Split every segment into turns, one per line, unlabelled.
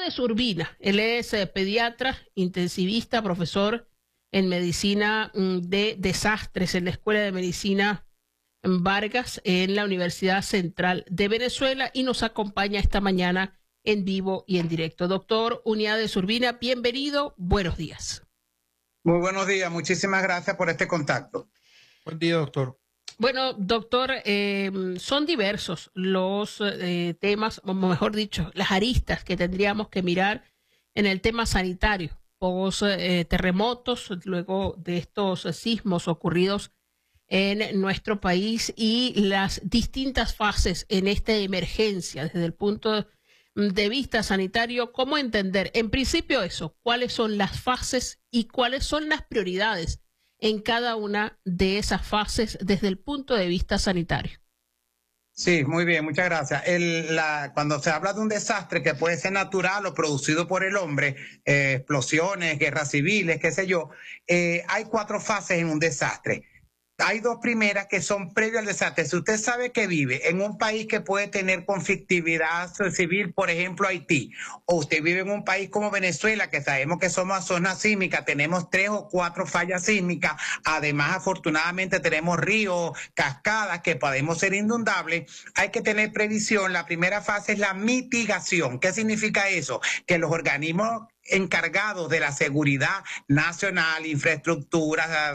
Uniades Urbina, él es pediatra, intensivista, profesor en medicina de desastres en la Escuela de Medicina Vargas en la Universidad Central de Venezuela y nos acompaña esta mañana en vivo y en directo. Doctor Uniades Urbina, bienvenido, buenos días.
Muy buenos días, muchísimas gracias por este contacto.
Buen día, doctor.
Bueno, doctor, son diversos los temas, o mejor dicho, las aristas que tendríamos que mirar en el tema sanitario, post terremotos, luego de estos sismos ocurridos en nuestro país y las distintas fases en esta emergencia desde el punto de vista sanitario. ¿Cómo entender, en principio, eso? ¿Cuáles son las fases y cuáles son las prioridades en cada una de esas fases desde el punto de vista sanitario?
Sí, muy bien, muchas gracias. Cuando se habla de un desastre que puede ser natural o producido por el hombre, explosiones, guerras civiles, qué sé yo, hay 4 fases en un desastre. Hay 2 primeras que son previas al desastre. Si usted sabe que vive en un país que puede tener conflictividad civil, por ejemplo Haití, o usted vive en un país como Venezuela, que sabemos que somos zona sísmica, tenemos 3 o 4 fallas sísmicas, además afortunadamente tenemos ríos, cascadas que podemos ser inundables, hay que tener previsión. La primera fase es la mitigación. ¿Qué significa eso? Que los organismos encargados de la seguridad nacional, infraestructura,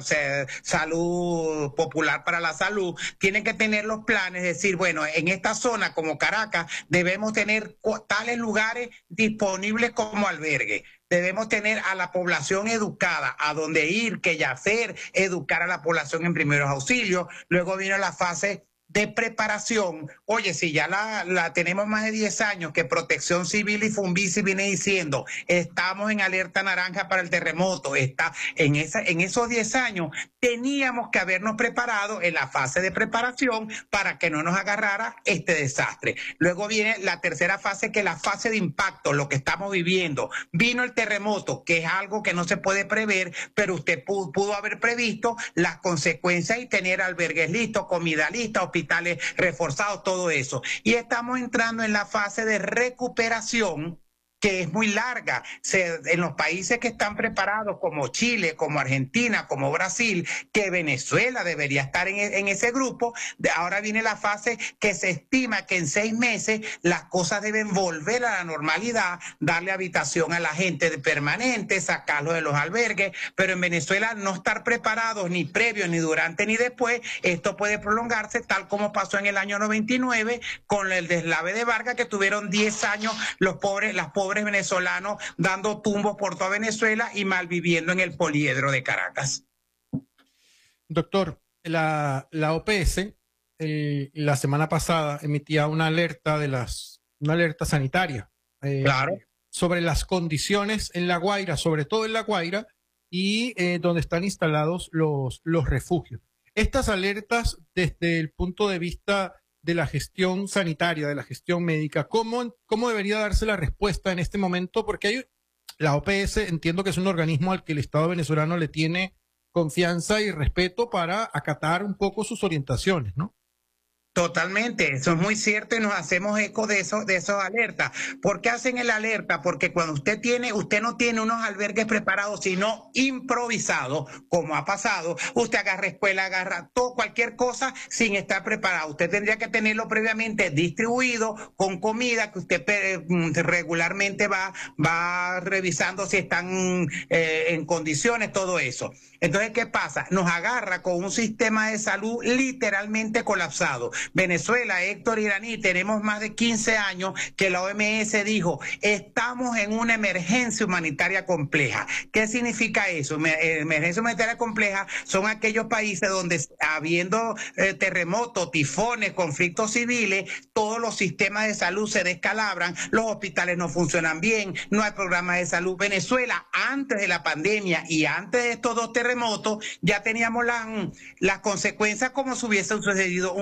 salud popular para la salud, tienen que tener los planes, decir, bueno, en esta zona como Caracas debemos tener tales lugares disponibles como albergue. Debemos tener a la población educada, a dónde ir, qué hacer, educar a la población en primeros auxilios. Luego viene la fase de preparación. Oye, si ya la tenemos más de 10 años que Protección Civil y Funvici viene diciendo, estamos en alerta naranja para el terremoto, en esos 10 años teníamos que habernos preparado en la fase de preparación para que no nos agarrara este desastre. Luego viene la tercera fase, que es la fase de impacto, lo que estamos viviendo. Vino el terremoto, que es algo que no se puede prever, pero usted pudo haber previsto las consecuencias y tener albergues listos, comida lista, hospitales reforzados, todo eso. Y estamos entrando en la fase de recuperación, que es muy larga. En los países que están preparados, como Chile, como Argentina, como Brasil, que Venezuela debería estar en ese grupo, ahora viene la fase que se estima que en 6 meses las cosas deben volver a la normalidad, darle habitación a la gente de permanente, sacarlo de los albergues, pero en Venezuela no estar preparados ni previo, ni durante, ni después. Esto puede prolongarse tal como pasó en el año 99 con el deslave de Vargas, que tuvieron 10 años las pobres venezolanos dando tumbos por toda Venezuela y malviviendo en el poliedro de Caracas.
Doctor, la OPS la semana pasada emitía una alerta sanitaria
Claro.
sobre las condiciones en La Guaira, sobre todo en La Guaira, y donde están instalados los refugios. Estas alertas, desde el punto de vista de la gestión sanitaria, de la gestión médica, ¿cómo debería darse la respuesta en este momento? Porque la OPS, entiendo que es un organismo al que el Estado venezolano le tiene confianza y respeto para acatar un poco sus orientaciones, ¿no?
Totalmente, eso es muy cierto y nos hacemos eco de esos alertas. ¿Por qué hacen el alerta? Porque cuando usted no tiene unos albergues preparados, sino improvisados, como ha pasado, usted agarra escuela, agarra todo, cualquier cosa sin estar preparado. Usted tendría que tenerlo previamente distribuido con comida que usted regularmente va revisando si están en condiciones, todo eso. Entonces, ¿qué pasa? Nos agarra con un sistema de salud literalmente colapsado. Venezuela, Héctor Iraní, tenemos más de 15 años que la OMS dijo, estamos en una emergencia humanitaria compleja. ¿Qué significa eso? Emergencia humanitaria compleja son aquellos países donde, habiendo terremotos, tifones, conflictos civiles, todos los sistemas de salud se descalabran, los hospitales no funcionan bien, no hay programas de salud. Venezuela, antes de la pandemia y antes de estos 2 terremotos, ya teníamos las consecuencias como si hubiese sucedido un evento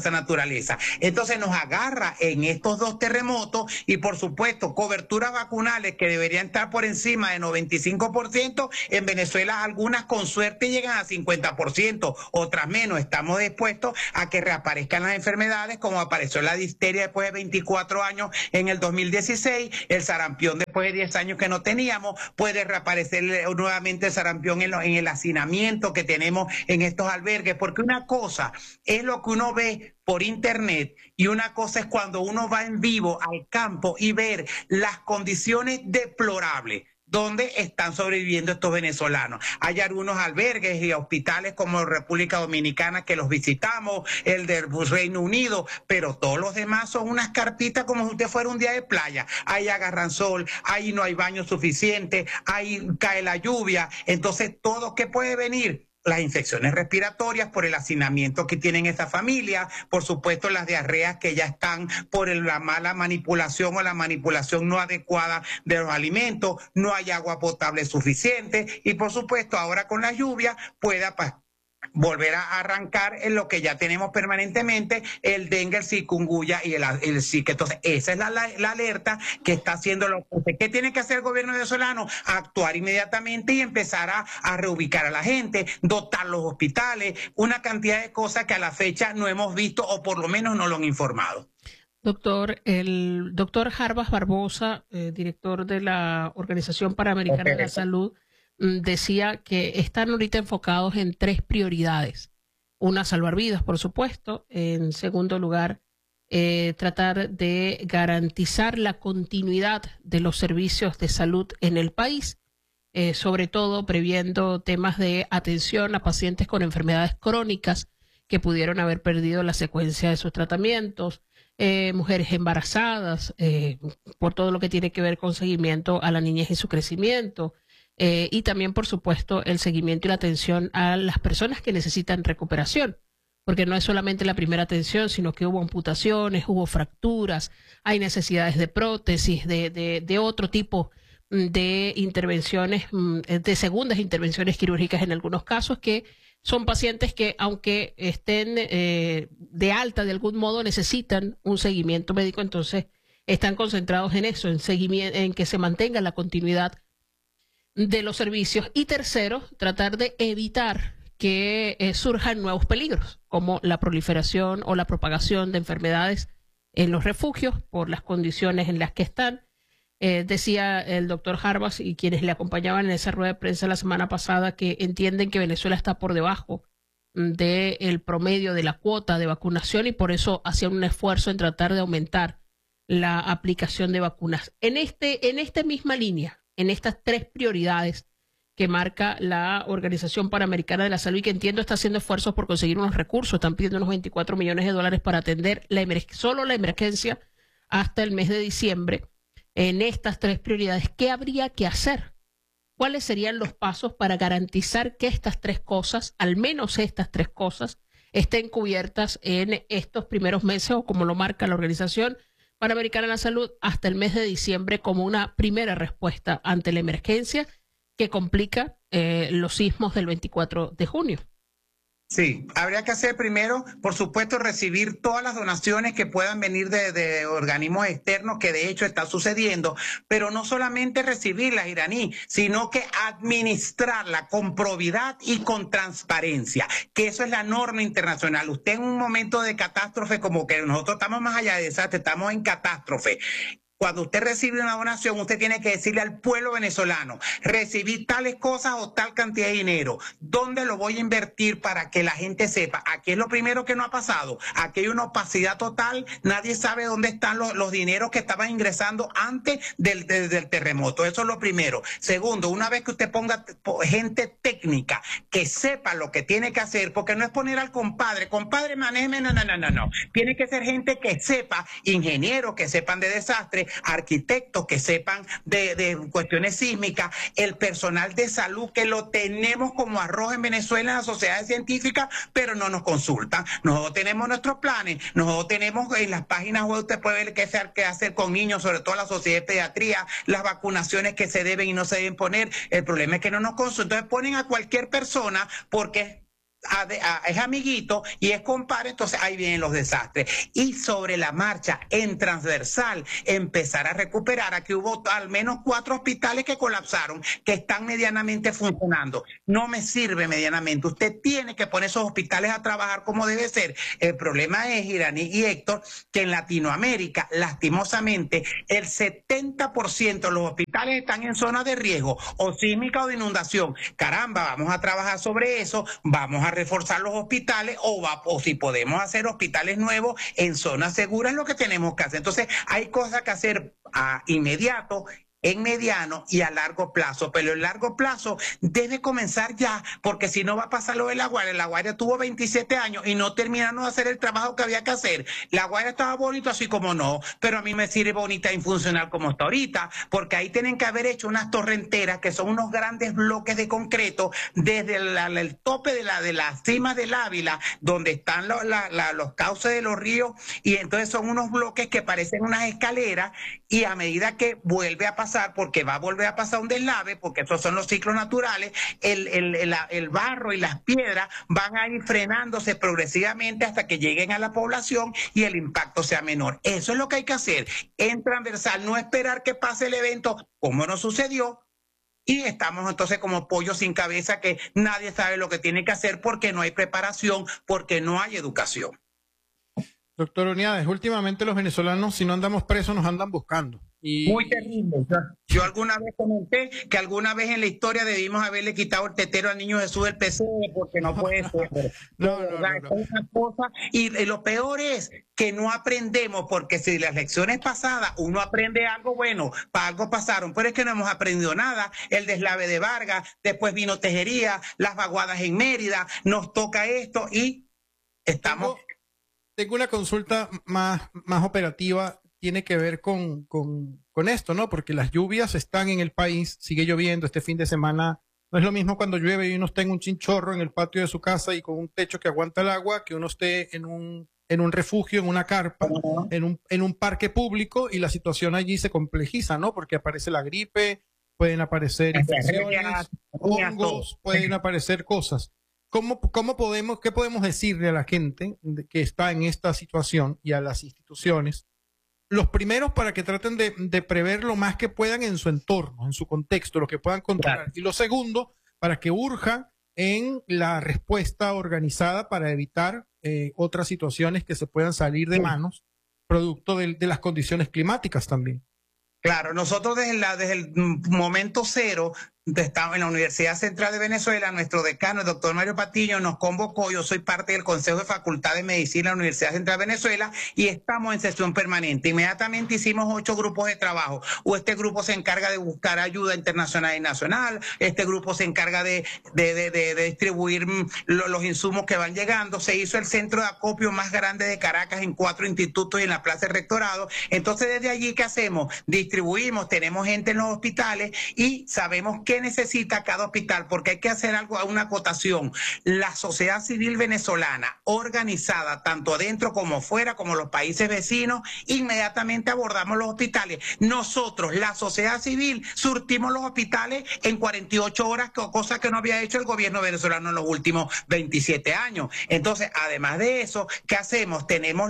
esa naturaleza. Entonces nos agarra en estos dos terremotos y por supuesto coberturas vacunales que deberían estar por encima de 95%, en Venezuela algunas con suerte llegan a 50%, otras menos. Estamos dispuestos a que reaparezcan las enfermedades como apareció la difteria después de 24 años en el 2016, el sarampión después de 10 años que no teníamos, puede reaparecer nuevamente el sarampión en el hacinamiento que tenemos en estos albergues, porque una cosa es lo que uno ve por internet y una cosa es cuando uno va en vivo al campo y ver las condiciones deplorables donde están sobreviviendo estos venezolanos. Hay algunos albergues y hospitales como República Dominicana que los visitamos, el del Reino Unido, pero todos los demás son unas carpitas como si usted fuera un día de playa. Ahí agarran sol, ahí no hay baño suficiente, ahí cae la lluvia. Entonces, ¿todo qué puede venir? Las infecciones respiratorias por el hacinamiento que tienen esa familia, por supuesto las diarreas que ya están por la mala manipulación o la manipulación no adecuada de los alimentos, no hay agua potable suficiente y por supuesto ahora con la lluvia pueda volver a arrancar en lo que ya tenemos permanentemente, el dengue, el chikungunya y el zika. Entonces, esa es la alerta que está haciendo ¿Qué tiene que hacer el gobierno venezolano? Actuar inmediatamente y empezar a reubicar a la gente, dotar los hospitales, una cantidad de cosas que a la fecha no hemos visto o por lo menos no lo han informado.
Doctor, el doctor Jarbas Barbosa, director de la Organización Panamericana de la Salud, decía que están ahorita enfocados en 3 prioridades. Una, salvar vidas, por supuesto. En segundo lugar, tratar de garantizar la continuidad de los servicios de salud en el país, sobre todo previendo temas de atención a pacientes con enfermedades crónicas que pudieron haber perdido la secuencia de sus tratamientos, mujeres embarazadas, por todo lo que tiene que ver con seguimiento a la niñez y su crecimiento, y también, por supuesto, el seguimiento y la atención a las personas que necesitan recuperación, porque no es solamente la primera atención, sino que hubo amputaciones, hubo fracturas, hay necesidades de prótesis, de otro tipo de intervenciones, de segundas intervenciones quirúrgicas en algunos casos, que son pacientes que, aunque estén de alta de algún modo, necesitan un seguimiento médico. Entonces están concentrados en eso, en que se mantenga la continuidad de los servicios. Y tercero, tratar de evitar que surjan nuevos peligros, como la proliferación o la propagación de enfermedades en los refugios por las condiciones en las que están. Decía el doctor Jarbas y quienes le acompañaban en esa rueda de prensa la semana pasada que entienden que Venezuela está por debajo del promedio de la cuota de vacunación y por eso hacían un esfuerzo en tratar de aumentar la aplicación de vacunas. En esta misma línea, en estas 3 prioridades que marca la Organización Panamericana de la Salud y que entiendo está haciendo esfuerzos por conseguir unos recursos, están pidiendo unos $24 millones para atender solo la emergencia hasta el mes de diciembre. En estas 3 prioridades, ¿qué habría que hacer? ¿Cuáles serían los pasos para garantizar que estas 3 cosas, al menos estas 3 cosas, estén cubiertas en estos primeros meses o como lo marca la Organización Panamericana de la Salud hasta el mes de diciembre como una primera respuesta ante la emergencia que complica los sismos del 24 de junio?
Sí, habría que hacer primero, por supuesto, recibir todas las donaciones que puedan venir de organismos externos, que de hecho está sucediendo, pero no solamente recibirlas, Iraní, sino que administrarla con probidad y con transparencia, que eso es la norma internacional. Usted en un momento de catástrofe, como que nosotros estamos más allá de desastre, estamos en catástrofe. Cuando usted recibe una donación, usted tiene que decirle al pueblo venezolano, recibí tales cosas o tal cantidad de dinero, ¿dónde lo voy a invertir para que la gente sepa? Aquí es lo primero que no ha pasado, aquí hay una opacidad total, nadie sabe dónde están los dineros que estaban ingresando antes del terremoto, eso es lo primero. Segundo, una vez que usted ponga gente técnica que sepa lo que tiene que hacer, porque no es poner al compadre, manéjeme, no, tiene que ser gente que sepa, ingenieros que sepan de desastre, arquitectos que sepan de cuestiones sísmicas, el personal de salud que lo tenemos como arroz en Venezuela en las sociedades científicas, pero no nos consultan. Nosotros tenemos nuestros planes, nosotros tenemos en las páginas web, usted puede ver qué hacer con niños, sobre todo la sociedad de pediatría, las vacunaciones que se deben y no se deben poner. El problema es que no nos consultan, entonces ponen a cualquier persona porque es amiguito y es compadre, entonces ahí vienen los desastres. Y sobre la marcha, en transversal, empezar a recuperar. Aquí hubo al menos 4 hospitales que colapsaron, que están medianamente funcionando. No me sirve medianamente. Usted tiene que poner esos hospitales a trabajar como debe ser. El problema es, Iraní y Héctor, que en Latinoamérica, lastimosamente, el 70% de los hospitales están en zonas de riesgo, o sísmica o de inundación. Caramba, vamos a trabajar sobre eso, vamos a reforzar los hospitales, o si podemos hacer hospitales nuevos en zonas seguras, es lo que tenemos que hacer. Entonces, hay cosas que hacer a inmediato, en mediano y a largo plazo, pero en largo plazo debe comenzar ya, porque si no va a pasar lo de La Guaira. La Guaira tuvo 27 años y no terminaron de hacer el trabajo que había que hacer. La Guaira estaba bonito así como no, pero a mí me sirve bonita y funcional como está ahorita, porque ahí tienen que haber hecho unas torrenteras que son unos grandes bloques de concreto desde el tope de la cima del Ávila, donde están los cauces de los ríos, y entonces son unos bloques que parecen unas escaleras, y a medida que vuelve a pasar, porque va a volver a pasar un deslave, porque esos son los ciclos naturales, el barro y las piedras van a ir frenándose progresivamente hasta que lleguen a la población y el impacto sea menor. Eso es lo que hay que hacer en transversal, no esperar que pase el evento como nos sucedió, y estamos entonces como pollos sin cabeza, que nadie sabe lo que tiene que hacer porque no hay preparación, porque no hay educación.
Doctor Oniades, últimamente los venezolanos, si no andamos presos, nos andan buscando.
Muy terrible. Yo alguna vez comenté que alguna vez en la historia debimos haberle quitado el tetero al niño Jesús del PCB, porque no puede ser.
No.
Es una cosa, y lo peor es que no aprendemos, porque si las lecciones pasadas uno aprende algo, bueno, para algo pasaron, pero es que no hemos aprendido nada. El deslave de Vargas, después vino Tejería, las vaguadas en Mérida, nos toca esto y estamos...
Tengo una consulta más operativa, tiene que ver con esto, ¿no? Porque las lluvias están en el país, sigue lloviendo este fin de semana. No es lo mismo cuando llueve y uno está en un chinchorro en el patio de su casa y con un techo que aguanta el agua, que uno esté en un refugio, en una carpa, en un parque público, y la situación allí se complejiza, ¿no? Porque aparece la gripe, pueden aparecer infecciones, hongos, pueden aparecer cosas. ¿Qué podemos decirle a la gente que está en esta situación y a las instituciones? Los primeros, para que traten de prever lo más que puedan en su entorno, en su contexto, lo que puedan controlar. Claro. Y lo segundo, para que urjan en la respuesta organizada para evitar otras situaciones que se puedan salir de manos, producto de las condiciones climáticas también.
Claro, nosotros desde el momento cero estamos en la Universidad Central de Venezuela. Nuestro decano, el doctor Mario Patiño, nos convocó. Yo soy parte del Consejo de Facultad de Medicina de la Universidad Central de Venezuela y estamos en sesión permanente. Inmediatamente hicimos 8 grupos de trabajo. Este grupo se encarga de buscar ayuda internacional y nacional. Este grupo se encarga de distribuir los insumos que van llegando. Se hizo el centro de acopio más grande de Caracas en 4 institutos y en la Plaza del Rectorado. Entonces, desde allí, ¿qué hacemos? Distribuimos, tenemos gente en los hospitales y sabemos qué necesita cada hospital, porque hay que hacer una acotación. La sociedad civil venezolana, organizada tanto adentro como fuera, como los países vecinos, inmediatamente abordamos los hospitales. Nosotros, la sociedad civil, surtimos los hospitales en 48 horas, cosa que no había hecho el gobierno venezolano en los últimos 27 años. Entonces, además de eso, ¿qué hacemos? Tenemos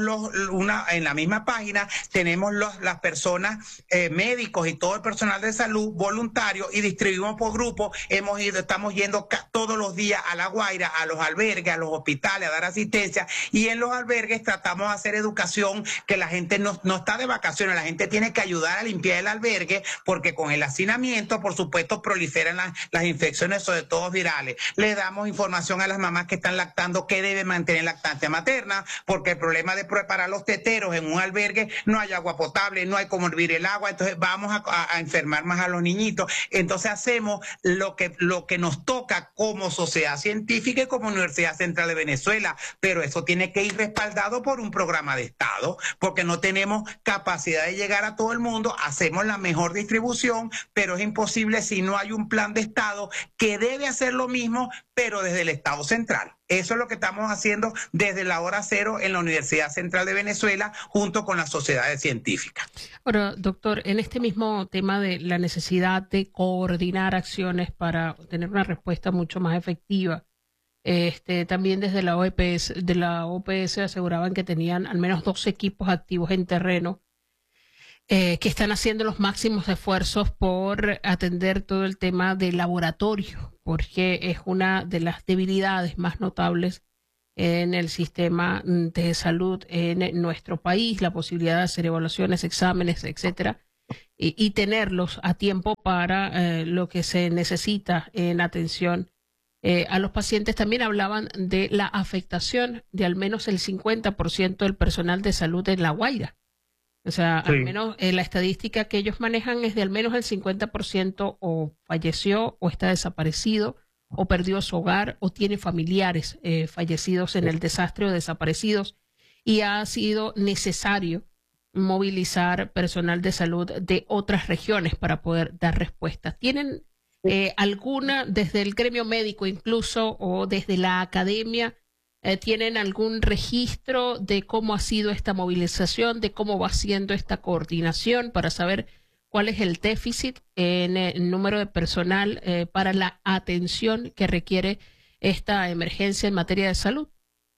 en la misma página, tenemos las personas, médicos y todo el personal de salud voluntario, y distribuimos por grupo. Estamos yendo todos los días a La Guaira, a los albergues, a los hospitales, a dar asistencia, y en los albergues tratamos de hacer educación, que la gente no está de vacaciones, la gente tiene que ayudar a limpiar el albergue, porque con el hacinamiento, por supuesto, proliferan las infecciones, sobre todo virales. Le damos información a las mamás que están lactando que deben mantener lactancia materna, porque el problema de preparar los teteros en un albergue, no hay agua potable, no hay cómo hervir el agua, entonces vamos a enfermar más a los niñitos. Entonces hacemos lo que nos toca como sociedad científica y como Universidad Central de Venezuela, pero eso tiene que ir respaldado por un programa de Estado, porque no tenemos capacidad de llegar a todo el mundo. Hacemos la mejor distribución, pero es imposible si no hay un plan de Estado que debe hacer lo mismo, pero desde el Estado central. Eso es lo que estamos haciendo desde la hora cero en la Universidad Central de Venezuela, junto con las sociedades científicas.
Ahora, doctor, en este mismo tema de la necesidad de coordinar acciones para tener una respuesta mucho más efectiva, También desde la OPS aseguraban que tenían al menos 2 equipos activos en terreno que están haciendo los máximos esfuerzos por atender todo el tema del laboratorio, porque es una de las debilidades más notables en el sistema de salud en nuestro país, la posibilidad de hacer evaluaciones, exámenes, etcétera, y tenerlos a tiempo para lo que se necesita en atención a los pacientes. También hablaban de la afectación de al menos el 50% del personal de salud en La Guaira. O sea,
Sí.
al menos la estadística que ellos manejan es de al menos el 50% o falleció o está desaparecido o perdió su hogar o tiene familiares fallecidos en el desastre o desaparecidos, y ha sido necesario movilizar personal de salud de otras regiones para poder dar respuestas. ¿Tienen alguna, desde el gremio médico incluso o desde la academia, tienen algún registro de cómo ha sido esta movilización, de cómo va siendo esta coordinación para saber cuál es el déficit en el número de personal para la atención que requiere esta emergencia en materia de salud?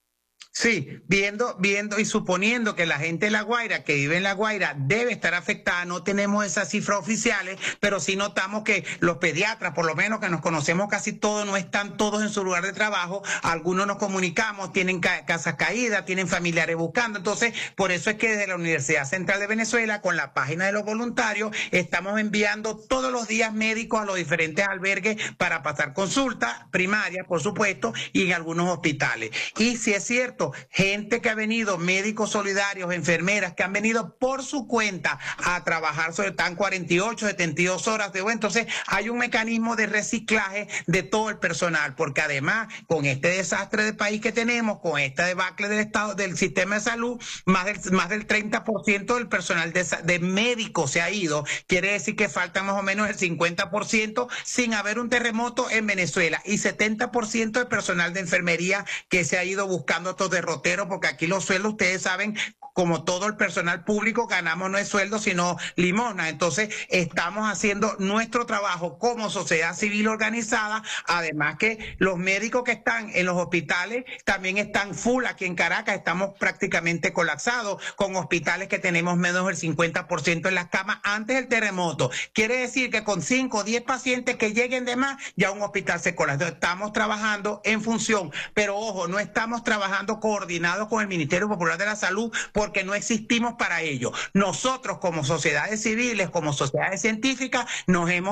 Sí, viendo y suponiendo que la gente de La Guaira, que vive en La Guaira, debe estar afectada, no tenemos esas cifras oficiales, pero sí notamos que los pediatras, por lo menos que nos conocemos casi todos, no están todos en su lugar de trabajo, algunos nos comunicamos, tienen casas caídas, tienen familiares buscando, entonces por eso es que desde la Universidad Central de Venezuela, con la página de los voluntarios, estamos enviando todos los días médicos a los diferentes albergues para pasar consultas primarias, por supuesto, y en algunos hospitales. Y si es cierto, gente que ha venido, médicos solidarios, enfermeras que han venido por su cuenta a trabajar, sobre tan 48, 72 horas de entonces hay un mecanismo de reciclaje de todo el personal, porque además con este desastre de país que tenemos, con esta debacle del Estado, del sistema de salud, más del 30% del personal de médicos se ha ido, quiere decir que faltan más o menos el 50% sin haber un terremoto en Venezuela, y 70% del personal de enfermería que se ha ido buscando estos derroteros, porque aquí los sueldos, ustedes saben, como todo el personal público, ganamos no es sueldo, sino limosna. Entonces, estamos haciendo nuestro trabajo como sociedad civil organizada, además que los médicos que están en los hospitales también están full. Aquí en Caracas estamos prácticamente colapsados, con hospitales que tenemos menos del 50% en las camas antes del terremoto. Quiere decir que con 5 o 10 pacientes que lleguen de más, ya un hospital se colapsa. Estamos trabajando en función, pero ojo, no estamos trabajando coordinados con el Ministerio Popular de la Salud, porque no existimos para ello. Nosotros, como sociedades civiles, como sociedades científicas, nos hemos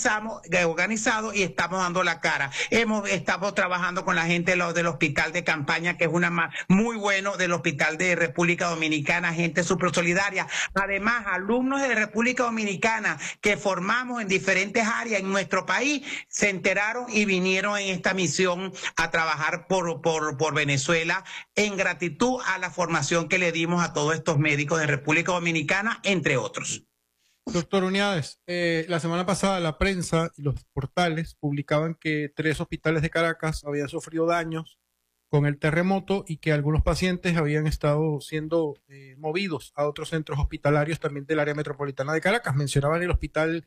organizado y estamos dando la cara. Estamos trabajando con la gente del hospital de campaña, que es muy bueno, del hospital de República Dominicana, gente súper solidaria. Además, alumnos de República Dominicana que formamos en diferentes áreas en nuestro país, se enteraron y vinieron en esta misión a trabajar por Venezuela, en gratitud a la formación que le dimos a todos estos médicos de República Dominicana, entre otros.
Doctor Uñades, la semana pasada la prensa y los portales publicaban que 3 hospitales de Caracas habían sufrido daños con el terremoto y que algunos pacientes habían estado siendo movidos a otros centros hospitalarios también del área metropolitana de Caracas. Mencionaban el hospital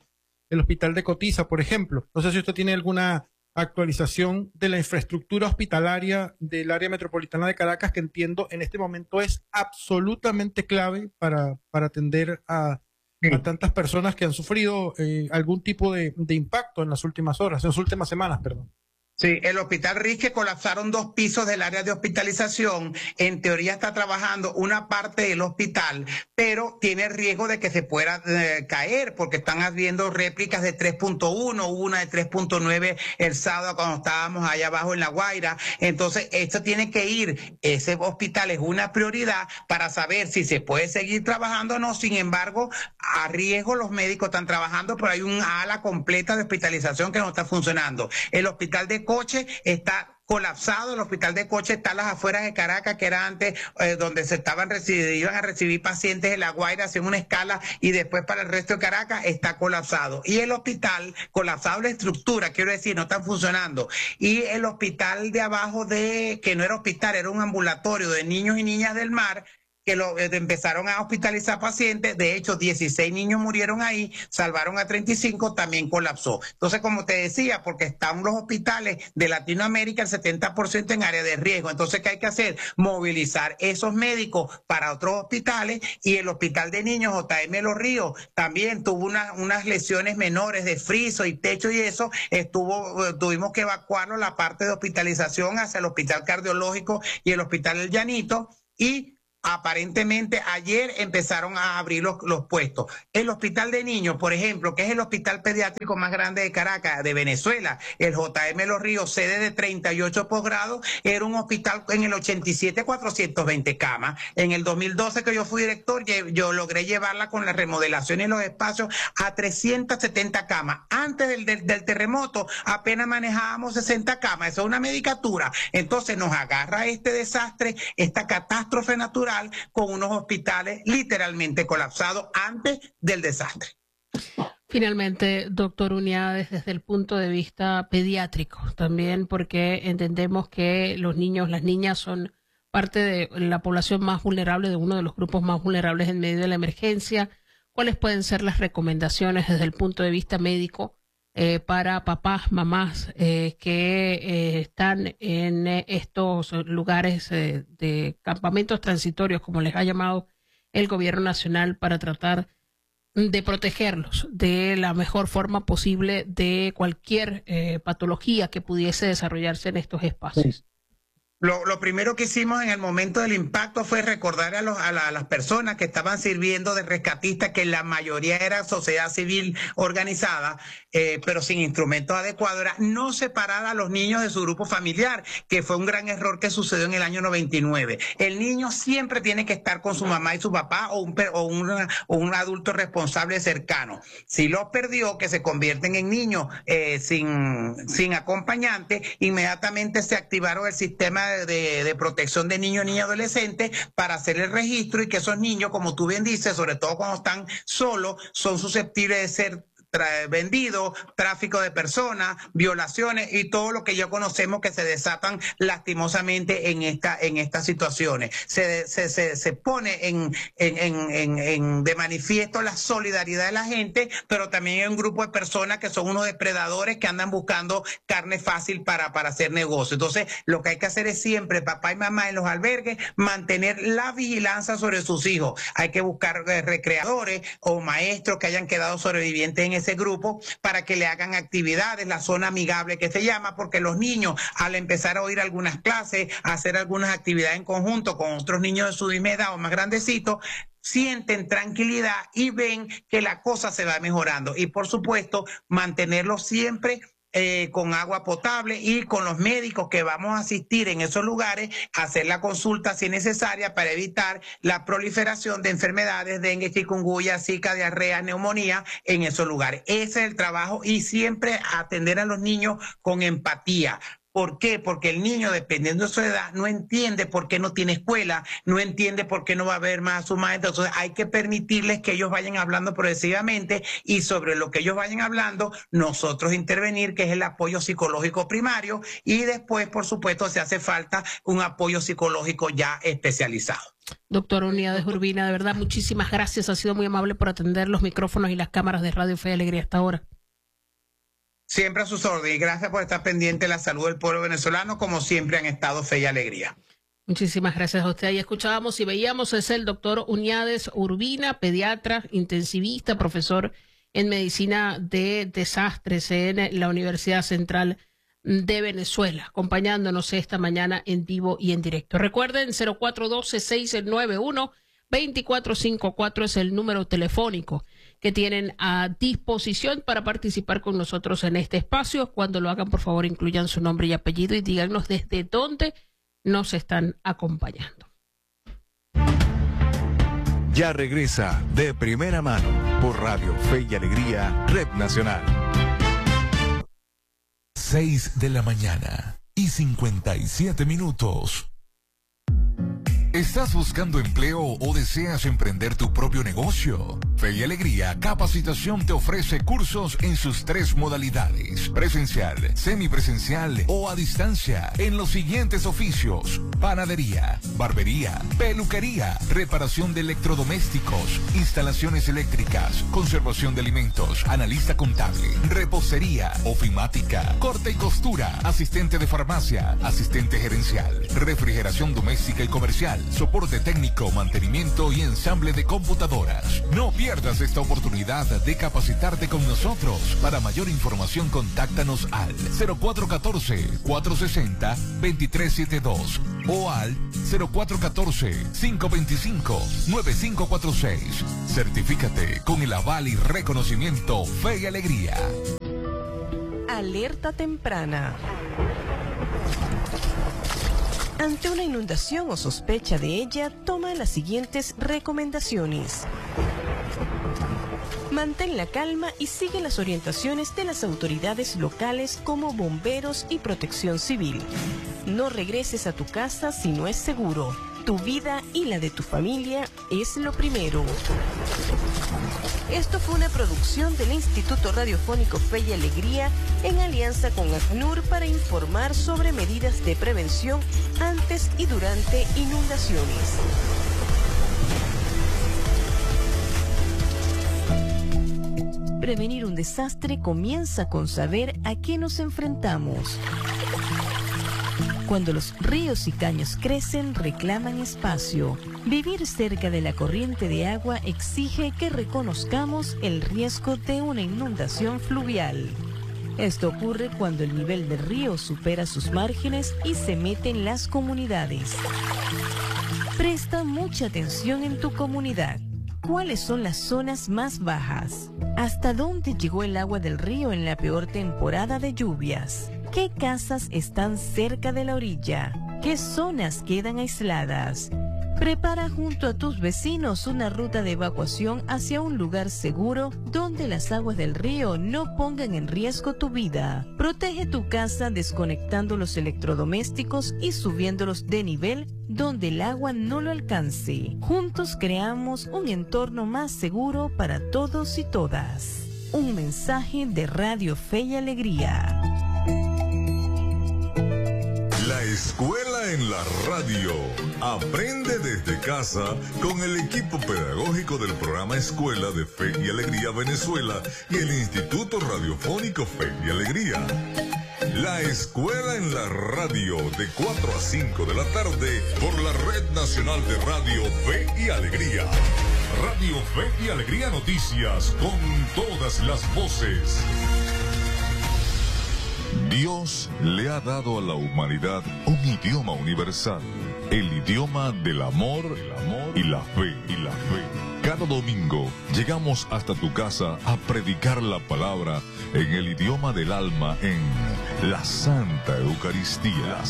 de Cotiza, por ejemplo. No sé si usted tiene alguna actualización de la infraestructura hospitalaria del área metropolitana de Caracas, que entiendo en este momento es absolutamente clave para atender a tantas personas que han sufrido algún tipo de impacto en las últimas horas, en las últimas semanas, perdón.
Sí, el Hospital Risque colapsaron 2 pisos del área de hospitalización. En teoría está trabajando una parte del hospital, pero tiene riesgo de que se pueda caer, porque están habiendo réplicas de 3.1, hubo una de 3.9 el sábado cuando estábamos allá abajo en La Guaira. Entonces, esto tiene que ir, ese hospital es una prioridad para saber si se puede seguir trabajando o no. Sin embargo, a riesgo los médicos están trabajando, pero hay una ala completa de hospitalización que no está funcionando. El hospital de Coche está colapsado. El hospital de Coche está a las afueras de Caracas, que era antes donde iban a recibir pacientes de La Guaira, hacían una escala y después para el resto de Caracas, está colapsado. Y el hospital, colapsado la estructura, quiero decir, no están funcionando. Y el hospital de abajo que no era hospital, era un ambulatorio de niños y niñas del mar, que empezaron a hospitalizar pacientes. De hecho, 16 niños murieron ahí, salvaron a 35, también colapsó. Entonces, como te decía, porque están los hospitales de Latinoamérica, el 70% en área de riesgo. Entonces, ¿qué hay que hacer? Movilizar esos médicos para otros hospitales, y el hospital de niños JM Los Ríos también tuvo unas lesiones menores de friso y techo, y eso tuvimos que evacuarlo la parte de hospitalización hacia el hospital cardiológico y el hospital El Llanito, y aparentemente ayer empezaron a abrir los puestos. El hospital de niños, por ejemplo, que es el hospital pediátrico más grande de Caracas, de Venezuela, el JM Los Ríos, sede de 38 posgrados, era un hospital en el 87, 420 camas. En el 2012, que yo fui director, yo logré llevarla con la remodelación y los espacios a 370 camas. Antes del terremoto apenas manejábamos 60 camas. Eso es una medicatura. Entonces nos agarra este desastre, esta catástrofe natural, con unos hospitales literalmente colapsados antes del desastre.
Finalmente, doctor Uniades, desde el punto de vista pediátrico también, porque entendemos que los niños, las niñas son parte de la población más vulnerable, de uno de los grupos más vulnerables en medio de la emergencia. ¿Cuáles pueden ser las recomendaciones desde el punto de vista médico para papás, mamás que están en estos lugares de campamentos transitorios, como les ha llamado el gobierno nacional, para tratar de protegerlos de la mejor forma posible de cualquier patología que pudiese desarrollarse en estos espacios?
Lo primero que hicimos en el momento del impacto fue recordar a las personas que estaban sirviendo de rescatistas, que la mayoría era sociedad civil organizada, pero sin instrumentos adecuados, era no separar a los niños de su grupo familiar, que fue un gran error que sucedió en el año 99. El niño siempre tiene que estar con su mamá y su papá, o un adulto responsable cercano. Si los perdió, que se convierten en niños sin acompañante, inmediatamente se activaron el sistema de protección de niños, niñas y adolescentes para hacer el registro, y que esos niños, como tú bien dices, sobre todo cuando están solos, son susceptibles de ser vendidos, tráfico de personas, violaciones y todo lo que ya conocemos que se desatan lastimosamente en estas situaciones. Se pone de manifiesto la solidaridad de la gente, pero también hay un grupo de personas que son unos depredadores que andan buscando carne fácil para hacer negocio. Entonces, lo que hay que hacer es siempre, papá y mamá en los albergues, mantener la vigilancia sobre sus hijos. Hay que buscar recreadores o maestros que hayan quedado sobrevivientes en ese grupo para que le hagan actividades, la zona amigable que se llama, porque los niños, al empezar a oír algunas clases, a hacer algunas actividades en conjunto con otros niños de su misma edad o más grandecitos, sienten tranquilidad y ven que la cosa se va mejorando. Y por supuesto, mantenerlos siempre con agua potable, y con los médicos que vamos a asistir en esos lugares, hacer la consulta si es necesaria para evitar la proliferación de enfermedades, dengue, chikungunya, zika, diarrea, neumonía en esos lugares. Ese es el trabajo, y siempre atender a los niños con empatía. ¿Por qué? Porque el niño, dependiendo de su edad, no entiende por qué no tiene escuela, no entiende por qué no va a ver más a su maestro. Entonces hay que permitirles que ellos vayan hablando progresivamente, y sobre lo que ellos vayan hablando, nosotros intervenir, que es el apoyo psicológico primario, y después, por supuesto, se hace falta un apoyo psicológico ya especializado.
Doctor Uniades Urbina, de verdad, muchísimas gracias. Ha sido muy amable por atender los micrófonos y las cámaras de Radio Fe y Alegría hasta ahora.
Siempre a sus órdenes, y gracias por estar pendiente de la salud del pueblo venezolano, como siempre han estado Fe y Alegría.
Muchísimas gracias a usted. Ahí escuchábamos y veíamos, es el doctor Uniades Urbina, pediatra, intensivista, profesor en medicina de desastres en la Universidad Central de Venezuela, acompañándonos esta mañana en vivo y en directo. Recuerden, 0412-691-2454 es el número telefónico que tienen a disposición para participar con nosotros en este espacio. Cuando lo hagan, por favor, incluyan su nombre y apellido y díganos desde dónde nos están acompañando.
Ya regresa De Primera Mano por Radio Fe y Alegría, Red Nacional. 6 de la mañana y 57 minutos. ¿Estás buscando empleo o deseas emprender tu propio negocio? Fe y Alegría Capacitación te ofrece cursos en sus 3 modalidades: presencial, semipresencial o a distancia, en los siguientes oficios: panadería, barbería, peluquería, reparación de electrodomésticos, instalaciones eléctricas, conservación de alimentos, analista contable, repostería, ofimática, corte y costura, asistente de farmacia, asistente gerencial, refrigeración doméstica y comercial, soporte técnico, mantenimiento y ensamble de computadoras. No pierdas esta oportunidad de capacitarte con nosotros. Para mayor información, contáctanos al 0414-460-2372 o al 0414-525-9546. Certifícate con el aval y reconocimiento Fe y Alegría.
Alerta temprana. Ante una inundación o sospecha de ella, toma las siguientes recomendaciones. Mantén la calma y sigue las orientaciones de las autoridades locales como bomberos y protección civil. No regreses a tu casa si no es seguro. Tu vida y la de tu familia es lo primero. Esto fue una producción del Instituto Radiofónico Fe y Alegría en alianza con ACNUR para informar sobre medidas de prevención antes y durante inundaciones. Prevenir un desastre comienza con saber a qué nos enfrentamos. Cuando los ríos y caños crecen, reclaman espacio. Vivir cerca de la corriente de agua exige que reconozcamos el riesgo de una inundación fluvial. Esto ocurre cuando el nivel del río supera sus márgenes y se mete en las comunidades. Presta mucha atención en tu comunidad. ¿Cuáles son las zonas más bajas? ¿Hasta dónde llegó el agua del río en la peor temporada de lluvias? ¿Qué casas están cerca de la orilla? ¿Qué zonas quedan aisladas? Prepara junto a tus vecinos una ruta de evacuación hacia un lugar seguro donde las aguas del río no pongan en riesgo tu vida. Protege tu casa desconectando los electrodomésticos y subiéndolos de nivel donde el agua no lo alcance. Juntos creamos un entorno más seguro para todos y todas. Un mensaje de Radio Fe y Alegría.
La escuela en la radio. Aprende desde casa con el equipo pedagógico del programa Escuela de Fe y Alegría Venezuela y el Instituto Radiofónico Fe y Alegría. La escuela en la radio de 4 a 5 de la tarde por la Red Nacional de Radio Fe y Alegría. Radio Fe y Alegría Noticias con todas las voces. Dios le ha dado a la humanidad un idioma universal, el idioma del amor y la fe. Cada domingo llegamos hasta tu casa a predicar la palabra en el idioma del alma en la Santa Eucaristía.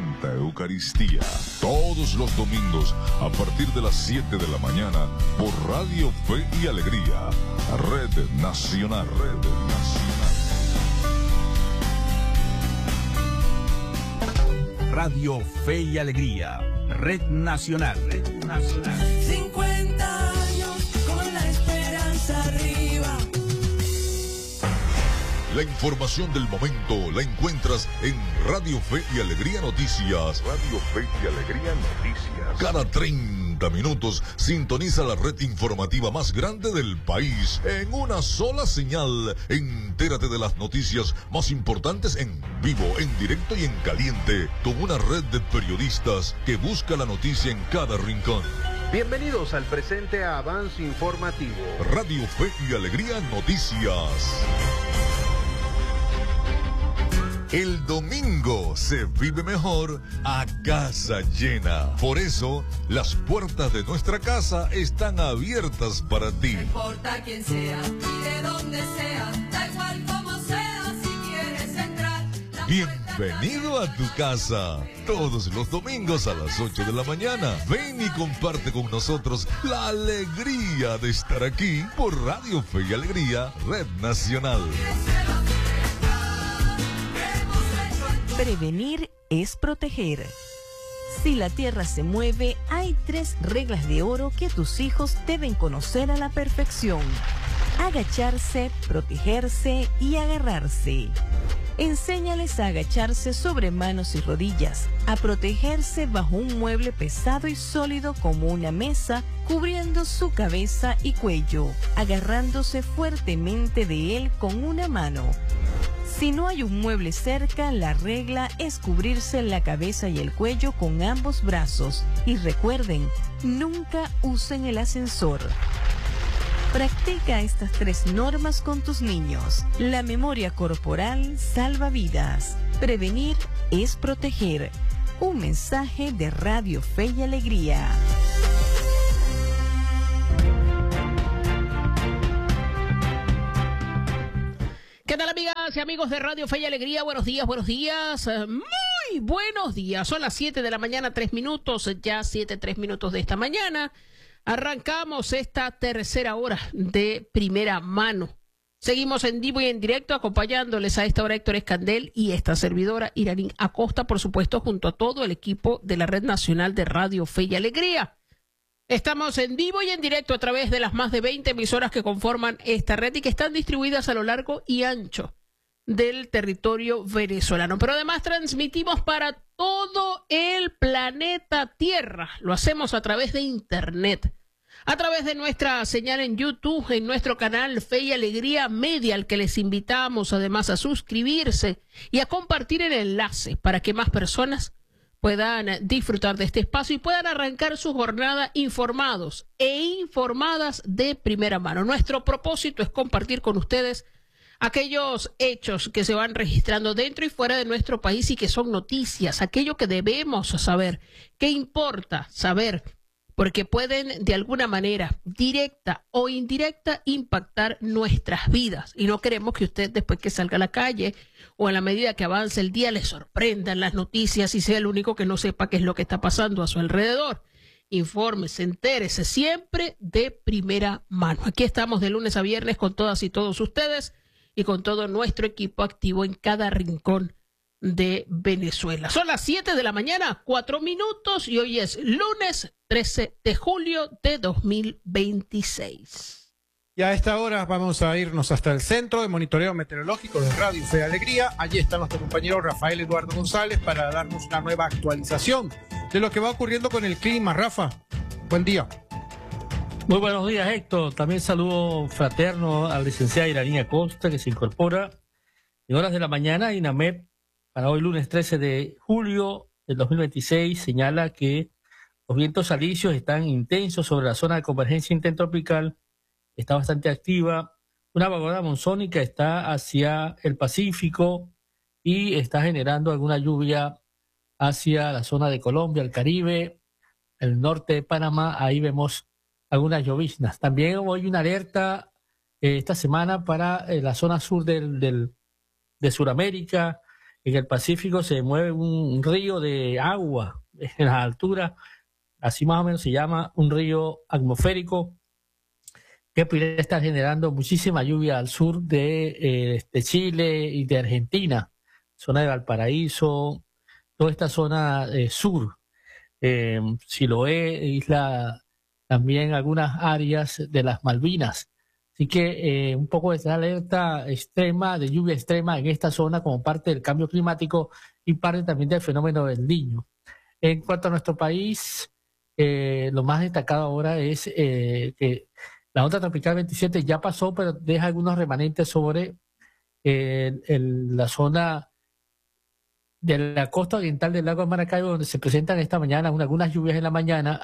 Todos los domingos a partir de las 7 de la mañana por Radio Fe y Alegría, Red Nacional.
Radio Fe y Alegría, Red Nacional.
50 años con la esperanza arriba.
La información del momento la encuentras en Radio Fe y Alegría Noticias. Radio Fe y Alegría Noticias. Cada 30 minutos sintoniza la red informativa más grande del país en una sola señal. Entérate de las noticias más importantes en vivo, en directo y en caliente, con una red de periodistas que busca la noticia en cada rincón.
Bienvenidos al presente avance informativo.
Radio Fe y Alegría Noticias. El domingo se vive mejor a casa llena. Por eso, las puertas de nuestra casa están abiertas para ti.
No importa quién sea y de dónde sea, da igual como sea, si quieres entrar.
Bienvenido a tu casa. Todos los domingos a las 8 de la mañana. Ven y comparte con nosotros la alegría de estar aquí por Radio Fe y Alegría, Red Nacional.
Prevenir es proteger. Si la Tierra se mueve, hay 3 reglas de oro que tus hijos deben conocer a la perfección: agacharse, protegerse y agarrarse. Enséñales a agacharse sobre manos y rodillas, a protegerse bajo un mueble pesado y sólido como una mesa, cubriendo su cabeza y cuello, agarrándose fuertemente de él con una mano. Si no hay un mueble cerca, la regla es cubrirse la cabeza y el cuello con ambos brazos. Y recuerden, nunca usen el ascensor. Practica estas 3 normas con tus niños. La memoria corporal salva vidas. Prevenir es proteger. Un mensaje de Radio Fe y Alegría.
¿Qué tal, amigas y amigos de Radio Fe y Alegría? Buenos días, buenos días. Muy buenos días. Son las 7 de la mañana, 3 minutos, ya 7, 3 minutos de esta mañana. Arrancamos esta tercera hora de Primera Mano. Seguimos en vivo y en directo acompañándoles a esta hora Héctor Escandel y esta servidora Iranín Acosta, por supuesto, junto a todo el equipo de la Red Nacional de Radio Fe y Alegría. Estamos en vivo y en directo a través de las más de 20 emisoras que conforman esta red y que están distribuidas a lo largo y ancho del territorio venezolano. Pero además transmitimos para todo el planeta Tierra. Lo hacemos a través de Internet, a través de nuestra señal en YouTube, en nuestro canal Fe y Alegría Media, al que les invitamos además a suscribirse y a compartir el enlace para que más personas puedan disfrutar de este espacio y puedan arrancar su jornada informados e informadas de primera mano. Nuestro propósito es compartir con ustedes aquellos hechos que se van registrando dentro y fuera de nuestro país y que son noticias, aquello que debemos saber, que importa saber, porque pueden de alguna manera, directa o indirecta, impactar nuestras vidas. Y no queremos que usted, después que salga a la calle o a la medida que avance el día, le sorprendan las noticias y sea el único que no sepa qué es lo que está pasando a su alrededor. Infórmese, entérese siempre de primera mano. Aquí estamos de lunes a viernes con todas y todos ustedes y con todo nuestro equipo activo en cada rincón de Venezuela. Son las 7 de la mañana, 4 minutos, y hoy es lunes 13 de julio de 2026.
Y a esta hora vamos a irnos hasta el Centro de Monitoreo Meteorológico de Radio Fe y Alegría. Allí está nuestro compañero Rafael Eduardo González para darnos una nueva actualización de lo que va ocurriendo con el clima. Rafa, buen día.
Muy buenos días, Héctor. También saludo fraterno al licenciado Iranín Acosta, que se incorpora en horas de la mañana. INAMED, para hoy lunes 13 de julio del 2026, señala que los vientos alisios están intensos sobre la zona de convergencia intertropical, está bastante activa. Una vaguada monzónica está hacia el Pacífico y está generando alguna lluvia hacia la zona de Colombia, el Caribe, el norte de Panamá. Ahí vemos algunas lloviznas. También hoy una alerta esta semana para la zona sur de Sudamérica. En el Pacífico se mueve un río de agua en la altura, así más o menos se llama, un río atmosférico que puede estar generando muchísima lluvia al sur de Chile y de Argentina, zona de Valparaíso, toda esta zona sur, Siloé, isla, también algunas áreas de las Malvinas. Así que un poco de alerta extrema, de lluvia extrema en esta zona como parte del cambio climático y parte también del fenómeno del Niño. En cuanto a nuestro país, lo más destacado ahora es que la onda tropical 27 ya pasó, pero deja algunos remanentes sobre la zona de la costa oriental del lago de Maracaibo, donde se presentan esta mañana algunas lluvias en la mañana,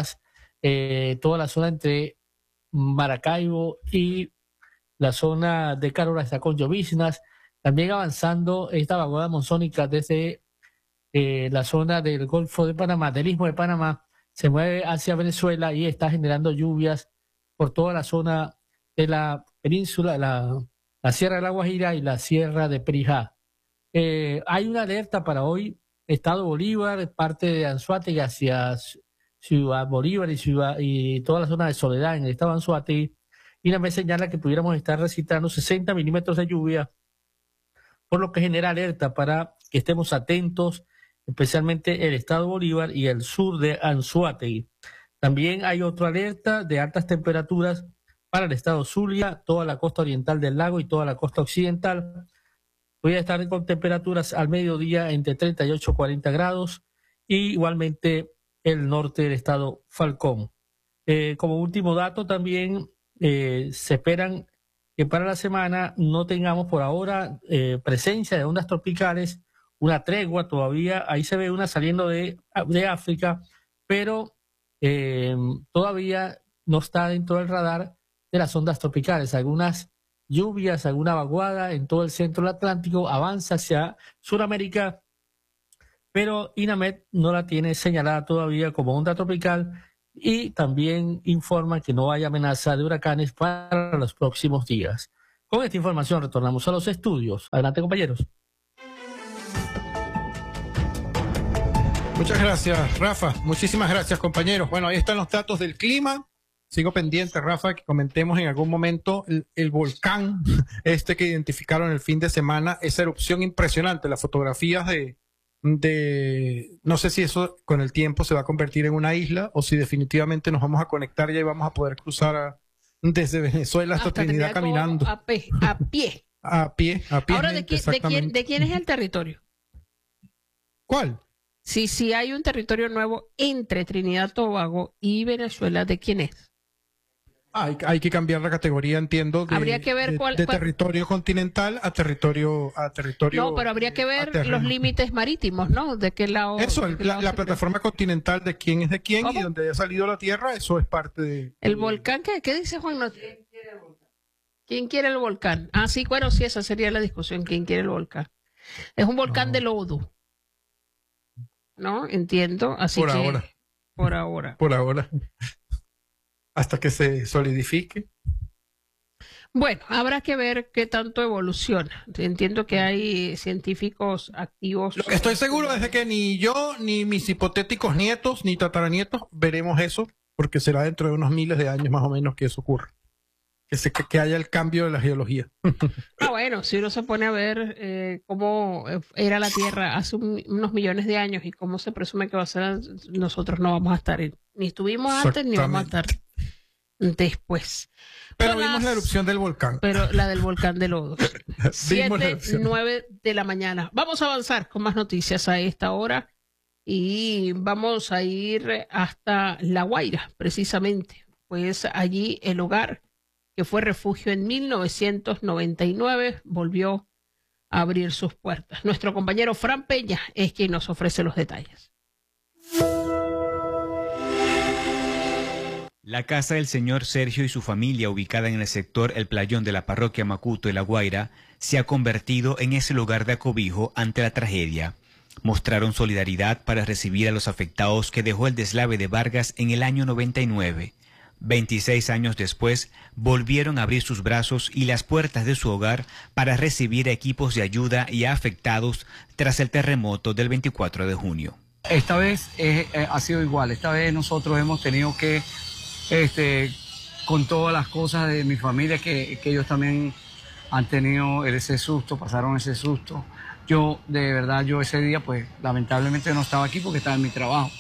toda la zona entre Maracaibo y la zona de Carola está con lloviznas. También avanzando esta vaguada monzónica desde la zona del Golfo de Panamá, del Istmo de Panamá, se mueve hacia Venezuela y está generando lluvias por toda la zona de la península, la Sierra de la Guajira y la Sierra de Perijá. Hay una alerta para hoy, Estado Bolívar, parte de Anzoátegui hacia Ciudad Bolívar y toda la zona de Soledad en el estado de Anzoátegui, y me señala que pudiéramos estar registrando 60 milímetros de lluvia, por lo que genera alerta para que estemos atentos especialmente el estado Bolívar y el sur de Anzoátegui. También hay otra alerta de altas temperaturas para el estado Zulia, toda la costa oriental del lago y toda la costa occidental. Voy a estar con temperaturas al mediodía entre 38 y 40 grados, y igualmente el norte del estado Falcón. Como último dato también se esperan que para la semana no tengamos por ahora presencia de ondas tropicales, una tregua todavía, ahí se ve una saliendo de África, pero todavía no está dentro del radar de las ondas tropicales. Algunas lluvias, alguna vaguada en todo el centro del Atlántico, avanza hacia Sudamérica, pero INAMED no la tiene señalada todavía como onda tropical, y también informa que no hay amenaza de huracanes para los próximos días. Con esta información retornamos a los estudios. Adelante, compañeros.
Muchas gracias, Rafa. Muchísimas gracias, compañeros. Bueno, ahí están los datos del clima. Sigo pendiente, Rafa, que comentemos en algún momento el volcán que identificaron el fin de semana, esa erupción impresionante, las fotografías de no sé si eso con el tiempo se va a convertir en una isla o si definitivamente nos vamos a conectar ya y vamos a poder cruzar desde Venezuela hasta Trinidad caminando.
A pie.
A pie.
Ahora, ¿de quién es el territorio?
¿Cuál?
Si hay un territorio nuevo entre Trinidad, Tobago y Venezuela, ¿de quién es?
Hay que cambiar la categoría, entiendo,
habría que ver
de territorio continental a territorio.
No, pero habría que ver los límites marítimos, ¿no? ¿De qué lado?
Eso, la plataforma continental de quién es de quién. ¿Cómo? Y donde haya salido la tierra, eso es parte de...
¿El volcán? ¿Qué dice Juan? ¿Quién quiere el volcán? Ah, sí, bueno, sí, esa sería la discusión. ¿Quién quiere el volcán? Es un volcán de lodo, ¿no? Entiendo, así
por
que...
ahora. Por ahora. Hasta que se solidifique.
Bueno, habrá que ver qué tanto evoluciona. Entiendo que hay científicos activos.
Lo que estoy seguro es de que ni yo, ni mis hipotéticos nietos, ni tataranietos veremos eso, porque será dentro de unos miles de años más o menos que eso ocurra. Que haya el cambio de la geología.
Bueno, si uno se pone a ver cómo era la Tierra hace unos millones de años y cómo se presume que va a ser, nosotros no vamos a estar, ni estuvimos antes ni vamos a estar después.
Pero vimos la erupción del volcán.
Pero la del volcán de lodo. 7:09 de la mañana. Vamos a avanzar con más noticias a esta hora y vamos a ir hasta La Guaira, precisamente. Pues allí el hogar que fue refugio en 1999, volvió a abrir sus puertas. Nuestro compañero Fran Peña es quien nos ofrece los detalles.
La casa del señor Sergio y su familia, ubicada en el sector El Playón de la parroquia Macuto de La Guaira, se ha convertido en ese lugar de acobijo ante la tragedia. Mostraron solidaridad para recibir a los afectados que dejó el deslave de Vargas en el año 99. 26 años después, volvieron a abrir sus brazos y las puertas de su hogar para recibir a equipos de ayuda y a afectados tras el terremoto del 24 de junio.
Esta vez ha sido igual. Esta vez nosotros hemos tenido que, con todas las cosas de mi familia, que ellos también han tenido ese susto, pasaron ese susto. Yo, de verdad, ese día, pues, lamentablemente no estaba aquí porque estaba en mi trabajo.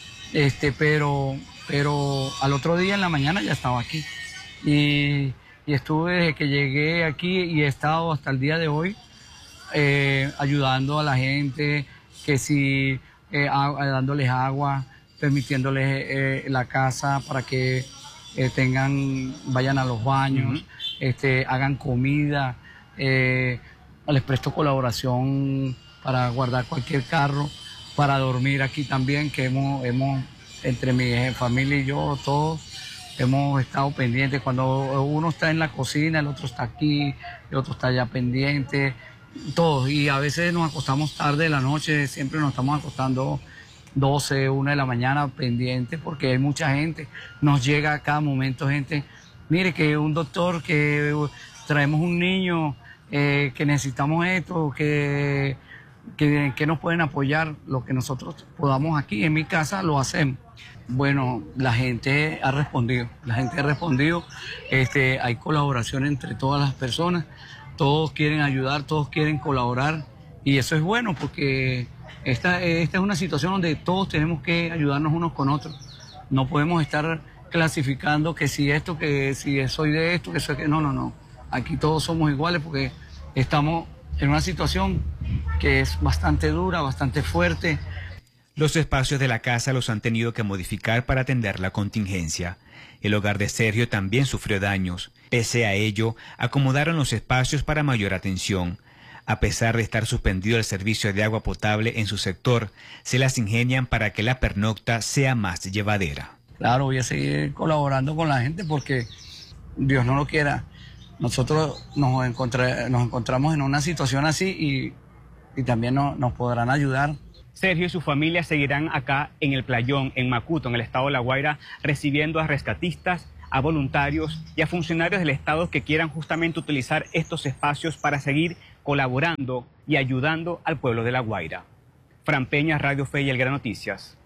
Pero al otro día en la mañana ya estaba aquí y estuve desde que llegué aquí y he estado hasta el día de hoy ayudando a la gente, que si dándoles agua, permitiéndoles la casa para que vayan a los baños, hagan comida, les presto colaboración para guardar cualquier carro, para dormir aquí también, que hemos entre mi familia y yo, todos hemos estado pendientes. Cuando uno está en la cocina, el otro está aquí, el otro está allá pendiente, todos. Y a veces nos acostamos tarde de la noche, siempre nos estamos acostando 12, 1 de la mañana pendientes, porque hay mucha gente. Nos llega a cada momento gente, mire que un doctor, que traemos un niño, que necesitamos esto, que nos pueden apoyar, lo que nosotros podamos aquí en mi casa lo hacemos. Bueno, la gente ha respondido, hay colaboración entre todas las personas, todos quieren ayudar, todos quieren colaborar y eso es bueno porque Esta es una situación donde todos tenemos que ayudarnos unos con otros. No podemos estar clasificando que si esto, que si soy de esto, que soy que no. Aquí todos somos iguales porque estamos en una situación que es bastante dura, bastante fuerte.
Los espacios de la casa los han tenido que modificar para atender la contingencia. El hogar de Sergio también sufrió daños. Pese a ello, acomodaron los espacios para mayor atención. A pesar de estar suspendido el servicio de agua potable en su sector, se las ingenian para que la pernocta sea más llevadera.
Claro, voy a seguir colaborando con la gente porque Dios no lo quiera. Nosotros nos encontramos en una situación así y también nos podrán ayudar.
Sergio y su familia seguirán acá en el Playón, en Macuto, en el estado de La Guaira, recibiendo a rescatistas, a voluntarios y a funcionarios del estado que quieran justamente utilizar estos espacios para seguir colaborando y ayudando al pueblo de La Guaira. Fran Peña, Radio Fe y El Gran Noticias.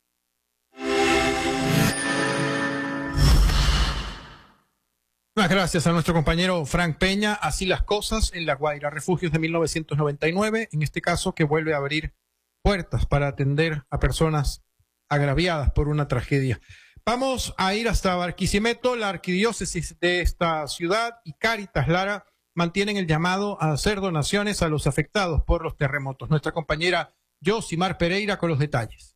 Muchas gracias a nuestro compañero Frank Peña. Así las cosas en La Guaira, refugios de 1999, en este caso que vuelve a abrir puertas para atender a personas agraviadas por una tragedia. Vamos a ir hasta Barquisimeto. La arquidiócesis de esta ciudad y Cáritas Lara mantienen el llamado a hacer donaciones a los afectados por los terremotos. Nuestra compañera Yosimar Pereira con los detalles.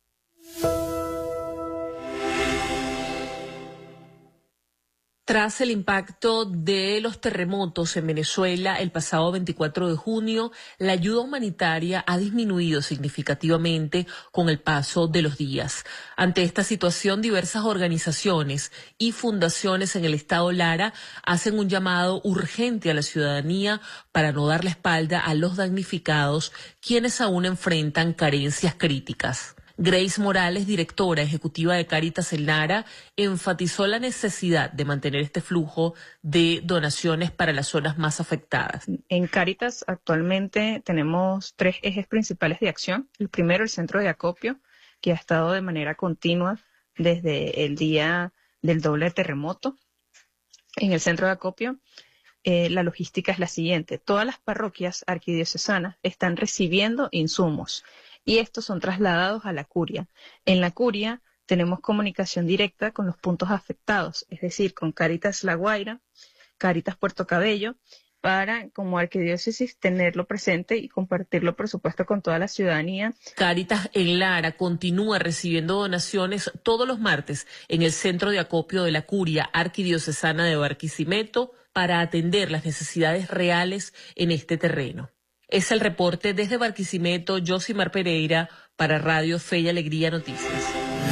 Tras el impacto de los terremotos en Venezuela el pasado 24 de junio, la ayuda humanitaria ha disminuido significativamente con el paso de los días. Ante esta situación, diversas organizaciones y fundaciones en el estado Lara hacen un llamado urgente a la ciudadanía para no dar la espalda a los damnificados, quienes aún enfrentan carencias críticas. Grace Morales, directora ejecutiva de Cáritas en Lara, enfatizó la necesidad de mantener este flujo de donaciones para las zonas más afectadas.
En Cáritas actualmente tenemos 3 ejes principales de acción. El primero, el centro de acopio, que ha estado de manera continua desde el día del doble terremoto. En el centro de acopio, la logística es la siguiente. Todas las parroquias arquidiocesanas están recibiendo insumos y estos son trasladados a la curia. En la curia tenemos comunicación directa con los puntos afectados, es decir, con Cáritas La Guaira, Cáritas Puerto Cabello, para como arquidiócesis tenerlo presente y compartirlo, por supuesto, con toda la ciudadanía.
Cáritas en Lara continúa recibiendo donaciones todos los martes en el centro de acopio de la curia arquidiocesana de Barquisimeto para atender las necesidades reales en este terreno. Es el reporte desde Barquisimeto, Yosimar Pereira, para Radio Fe y Alegría Noticias.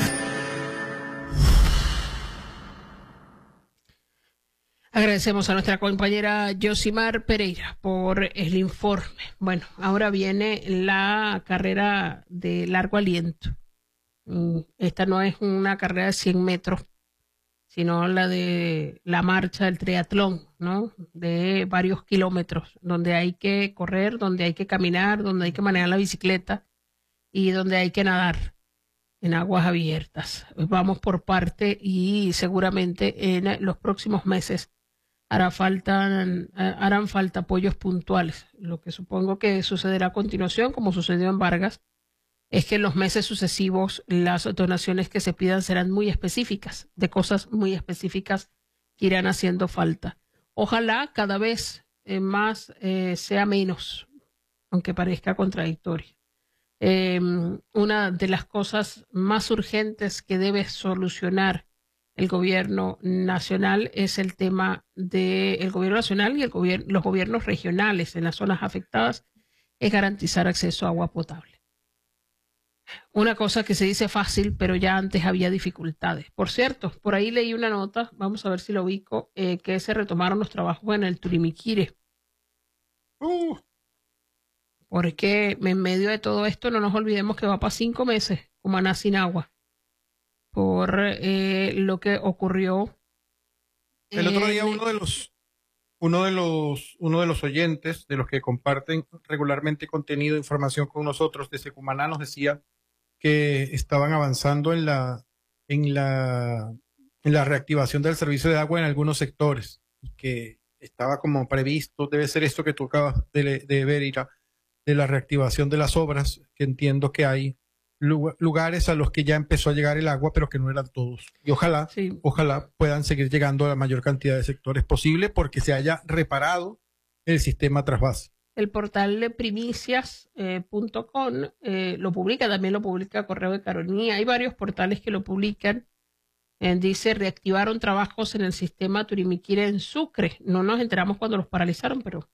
Agradecemos a nuestra compañera Yosimar Pereira por el informe. Bueno, ahora viene la carrera de largo aliento. Esta no es una carrera de 100 metros, sino la de la marcha del triatlón, ¿no? De varios kilómetros, donde hay que correr, donde hay que caminar, donde hay que manejar la bicicleta y donde hay que nadar en aguas abiertas. Vamos por parte y seguramente en los próximos meses harán falta apoyos puntuales. Lo que supongo que sucederá a continuación, como sucedió en Vargas, es que en los meses sucesivos las donaciones que se pidan serán muy específicas, de cosas muy específicas que irán haciendo falta. Ojalá cada vez más sea menos, aunque parezca contradictorio. Una de las cosas más urgentes que debe solucionar el gobierno nacional es el tema del gobierno nacional y los gobiernos regionales en las zonas afectadas, es garantizar acceso a agua potable. Una cosa que se dice fácil, pero ya antes había dificultades. Por cierto, por ahí leí una nota, vamos a ver si lo ubico, que se retomaron los trabajos en el Turimiquire. Porque en medio de todo esto no nos olvidemos que va para 5 meses Cumaná sin agua. Por lo que ocurrió.
El otro día uno de los oyentes, de los que comparten regularmente contenido, información con nosotros desde Cumaná, nos decía que estaban avanzando en la reactivación del servicio de agua en algunos sectores y que estaba como previsto, debe ser esto que tú acabas de ver, Ira, de la reactivación de las obras, que entiendo que hay lugares a los que ya empezó a llegar el agua, pero que no eran todos. Y ojalá puedan seguir llegando a la mayor cantidad de sectores posible porque se haya reparado el sistema trasvase.
El portal de primicias.com lo publica, también lo publica Correo de Carolina. Hay varios portales que lo publican. Dice, reactivaron trabajos en el sistema Turimiquira en Sucre. No nos enteramos cuando los paralizaron, pero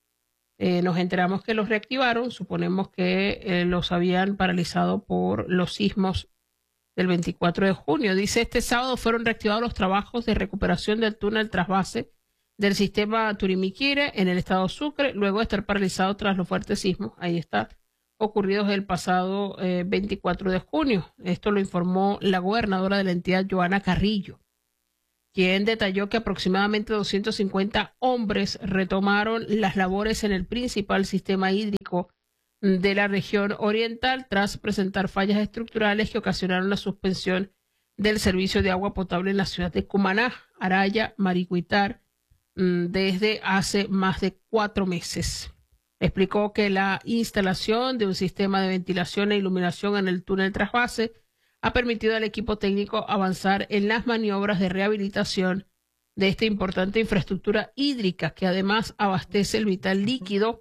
nos enteramos que los reactivaron. Suponemos que los habían paralizado por los sismos del 24 de junio. Dice, este sábado fueron reactivados los trabajos de recuperación del túnel trasvase del sistema Turimiquira en el estado Sucre, luego de estar paralizado tras los fuertes sismos. Ahí está, ocurridos el pasado 24 de junio. Esto lo informó la gobernadora de la entidad, Joana Carrillo, quien detalló que aproximadamente 250 hombres retomaron las labores en el principal sistema hídrico de la región oriental tras presentar fallas estructurales que ocasionaron la suspensión del servicio de agua potable en la ciudad de Cumaná, Araya, Maricuitar, desde hace más de 4 meses. Explicó que la instalación de un sistema de ventilación e iluminación en el túnel trasvase ha permitido al equipo técnico avanzar en las maniobras de rehabilitación de esta importante infraestructura hídrica que además abastece el vital líquido,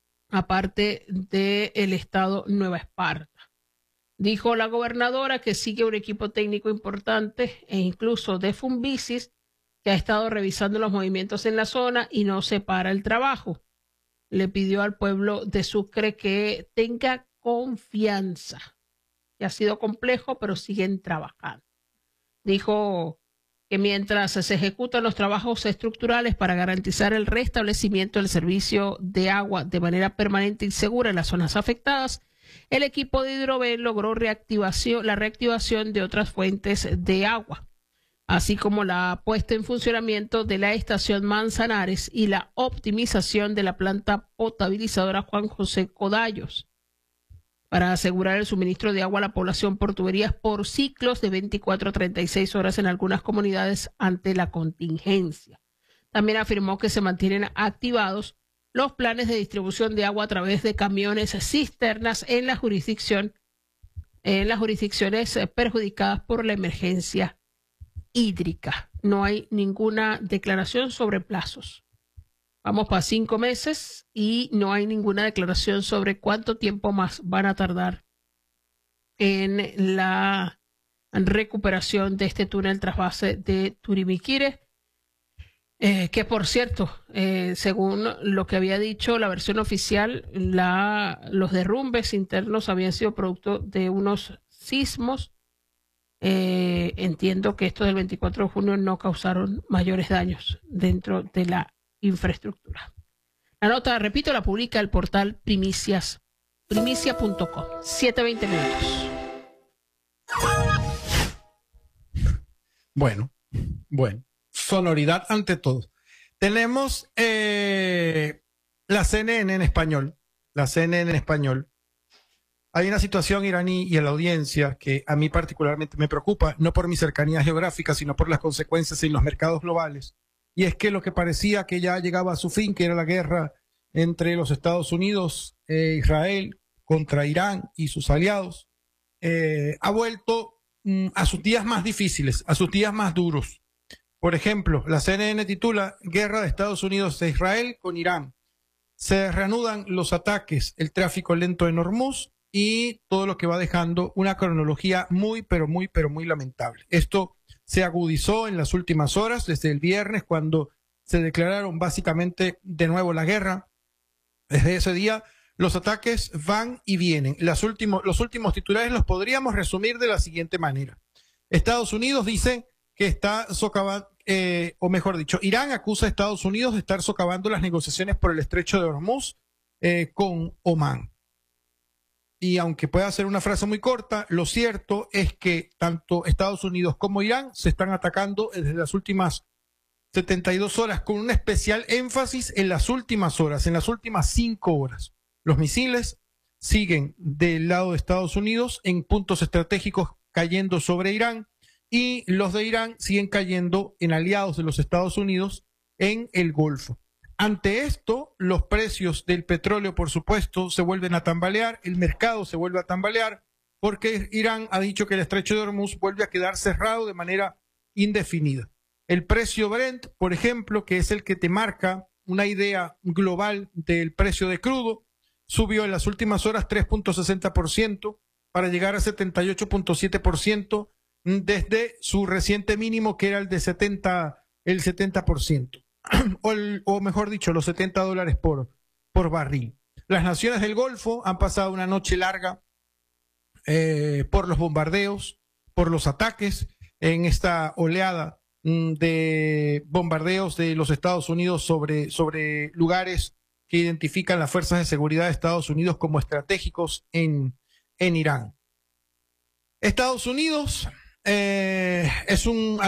aparte del estado Nueva Esparta. Dijo la gobernadora que sigue un equipo técnico importante e incluso de Fumbicis que ha estado revisando los movimientos en la zona y no se para el trabajo. Le pidió al pueblo de Sucre que tenga confianza. Que ha sido complejo, pero siguen trabajando. Dijo que mientras se ejecutan los trabajos estructurales para garantizar el restablecimiento del servicio de agua de manera permanente y segura en las zonas afectadas, el equipo de Hidroven logró la reactivación de otras fuentes de agua, así como la puesta en funcionamiento de la estación Manzanares y la optimización de la planta potabilizadora Juan José Codallos, para asegurar el suministro de agua a la población por tuberías por ciclos de 24 a 36 horas en algunas comunidades ante la contingencia. También afirmó que se mantienen activados los planes de distribución de agua a través de camiones cisternas en las jurisdicciones perjudicadas por la emergencia hídrica. No hay ninguna declaración sobre plazos. Vamos para 5 meses y no hay ninguna declaración sobre cuánto tiempo más van a tardar en la recuperación de este túnel trasvase de Turimiquira, que por cierto, según lo que había dicho la versión oficial, los derrumbes internos habían sido producto de unos sismos. Entiendo que estos del 24 de junio no causaron mayores daños dentro de la infraestructura. La nota, repito, la publica el portal primicia.com. 7:20 minutos.
Bueno, sonoridad ante todo. Tenemos la CNN en español. Hay una situación iraní y en la audiencia que a mí particularmente me preocupa, no por mi cercanía geográfica, sino por las consecuencias en los mercados globales. Y es que lo que parecía que ya llegaba a su fin, que era la guerra entre los Estados Unidos e Israel contra Irán y sus aliados, ha vuelto a sus días más difíciles, a sus días más duros. Por ejemplo, la CNN titula Guerra de Estados Unidos e Israel con Irán. Se reanudan los ataques, el tráfico lento en Hormuz y todo lo que va dejando una cronología muy lamentable. Esto se agudizó en las últimas horas, desde el viernes, cuando se declararon básicamente de nuevo la guerra. Desde ese día, los ataques van y vienen. Los últimos titulares los podríamos resumir de la siguiente manera. Estados Unidos dice que está socavando, o mejor dicho, Irán acusa a Estados Unidos de estar socavando las negociaciones por el estrecho de Hormuz con Omán. Y aunque pueda ser una frase muy corta, lo cierto es que tanto Estados Unidos como Irán se están atacando desde las últimas 72 horas, con un especial énfasis en las últimas horas, en las últimas 5 horas. Los misiles siguen del lado de Estados Unidos en puntos estratégicos cayendo sobre Irán, y los de Irán siguen cayendo en aliados de los Estados Unidos en el Golfo. Ante esto, los precios del petróleo, por supuesto, se vuelven a tambalear, el mercado se vuelve a tambalear, porque Irán ha dicho que el estrecho de Hormuz vuelve a quedar cerrado de manera indefinida. El precio Brent, por ejemplo, que es el que te marca una idea global del precio de crudo, subió en las últimas horas 3.60% para llegar a 78.7% desde su reciente mínimo, que era el de 70%, o mejor dicho, los $70 por barril. Las naciones del Golfo han pasado una noche larga por los bombardeos, por los ataques en esta oleada de bombardeos de los Estados Unidos sobre lugares que identifican las fuerzas de seguridad de Estados Unidos como estratégicos en Irán. Estados Unidos es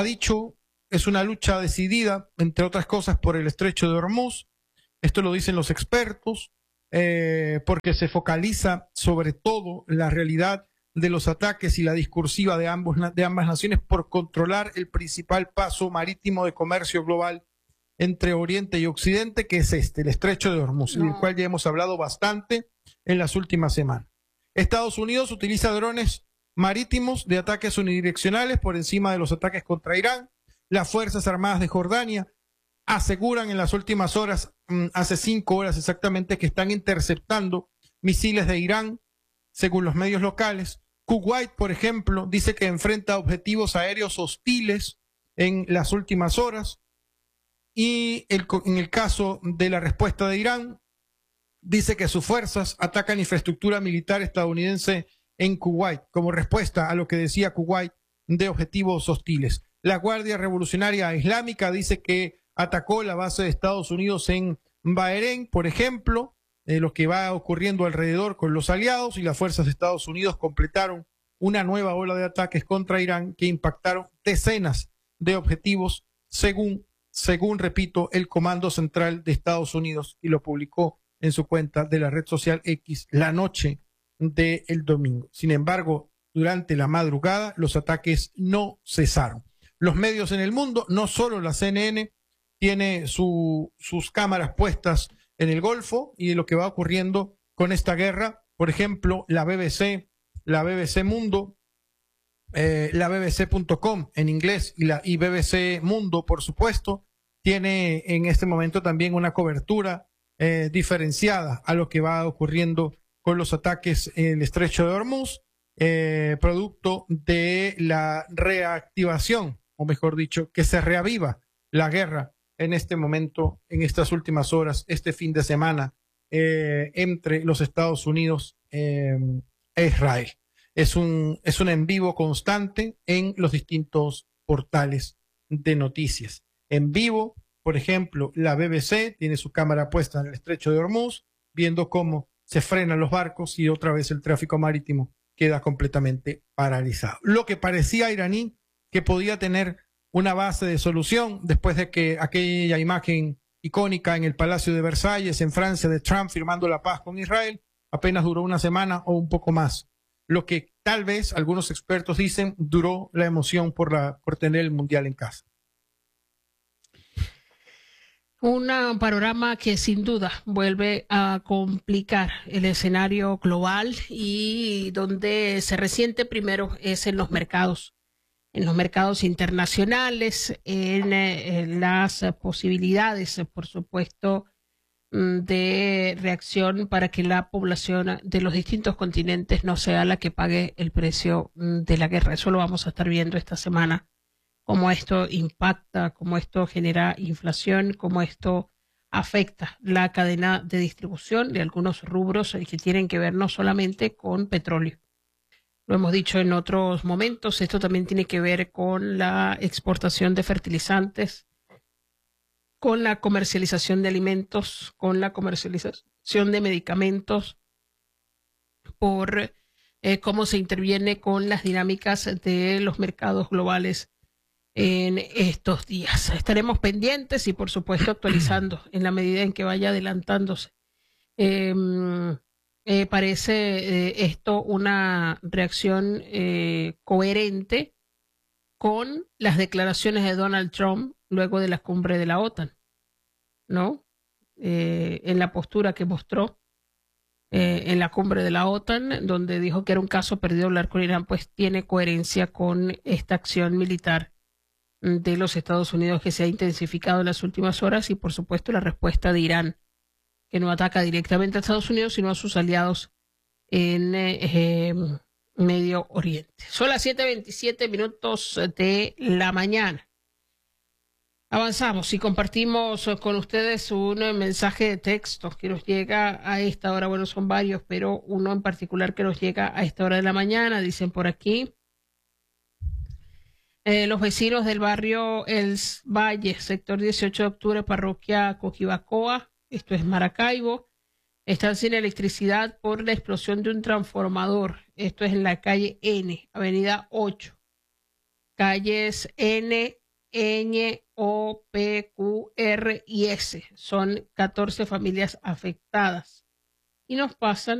una lucha decidida, entre otras cosas, por el estrecho de Hormuz. Esto lo dicen los expertos, porque se focaliza sobre todo la realidad de los ataques y la discursiva de ambas naciones por controlar el principal paso marítimo de comercio global entre Oriente y Occidente, que es el estrecho de Hormuz, del cual ya hemos hablado bastante en las últimas semanas. Estados Unidos utiliza drones marítimos de ataques unidireccionales por encima de los ataques contra Irán. Las Fuerzas Armadas de Jordania aseguran en las últimas horas, hace 5 horas exactamente, que están interceptando misiles de Irán, según los medios locales. Kuwait, por ejemplo, dice que enfrenta objetivos aéreos hostiles en las últimas horas. Y en el caso de la respuesta de Irán, dice que sus fuerzas atacan infraestructura militar estadounidense en Kuwait, como respuesta a lo que decía Kuwait de objetivos hostiles. La Guardia Revolucionaria Islámica dice que atacó la base de Estados Unidos en Bahrein, por ejemplo, lo que va ocurriendo alrededor con los aliados, y las fuerzas de Estados Unidos completaron una nueva ola de ataques contra Irán que impactaron decenas de objetivos, según, repito, el Comando Central de Estados Unidos, y lo publicó en su cuenta de la red social X la noche del domingo. Sin embargo, durante la madrugada los ataques no cesaron. Los medios en el mundo, no solo la CNN, tiene sus cámaras puestas en el Golfo y de lo que va ocurriendo con esta guerra. Por ejemplo, la BBC Mundo, la BBC.com en inglés y BBC Mundo, por supuesto, tiene en este momento también una cobertura diferenciada a lo que va ocurriendo con los ataques en el estrecho de Hormuz, producto de la reactivación, o mejor dicho, que se reaviva la guerra en este momento, en estas últimas horas, este fin de semana, entre los Estados Unidos e Israel. Es un en vivo constante en los distintos portales de noticias. En vivo, por ejemplo, la BBC tiene su cámara puesta en el estrecho de Hormuz, viendo cómo se frenan los barcos y otra vez el tráfico marítimo queda completamente paralizado. Lo que parecía iraní que podía tener una base de solución después de que aquella imagen icónica en el Palacio de Versalles en Francia de Trump firmando la paz con Israel apenas duró una semana o un poco más. Lo que tal vez algunos expertos dicen duró la emoción por tener el Mundial en casa.
Un panorama que sin duda vuelve a complicar el escenario global y donde se resiente primero es en los mercados internacionales, en las posibilidades, por supuesto, de reacción para que la población de los distintos continentes no sea la que pague el precio de la guerra. Eso lo vamos a estar viendo esta semana, cómo esto impacta, cómo esto genera inflación, cómo esto afecta la cadena de distribución de algunos rubros que tienen que ver no solamente con petróleo. Lo hemos dicho en otros momentos, esto también tiene que ver con la exportación de fertilizantes, con la comercialización de alimentos, con la comercialización de medicamentos, por cómo se interviene con las dinámicas de los mercados globales en estos días. Estaremos pendientes y, por supuesto, actualizando en la medida en que vaya adelantándose. Parece esto una reacción coherente con las declaraciones de Donald Trump luego de la cumbre de la OTAN, ¿no? en la postura que mostró en la cumbre de la OTAN, donde dijo que era un caso perdido hablar con Irán, pues tiene coherencia con esta acción militar de los Estados Unidos que se ha intensificado en las últimas horas y, por supuesto, la respuesta de Irán, que no ataca directamente a Estados Unidos, sino a sus aliados en Medio Oriente. Son las 7:27 de la mañana. Avanzamos y compartimos con ustedes un mensaje de texto que nos llega a esta hora. Bueno, son varios, pero uno en particular que nos llega a esta hora de la mañana. Dicen por aquí, los vecinos del barrio El Valle, sector 18 de octubre, parroquia Coquibacoa, esto es Maracaibo, están sin electricidad por la explosión de un transformador. Esto es en la calle N, avenida 8, calles N, Ñ, O, P, Q, R y S. Son 14 familias afectadas. Y nos pasan